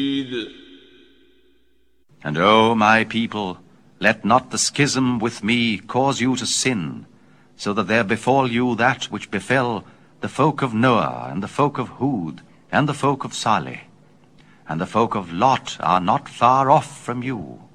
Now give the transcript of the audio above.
And O my people, let not the schism with me cause you to sin, so that there befall you that which befell the folk of Noah, and the folk of Hud, and the folk of Saleh. And the folk of Lot are not far off from you.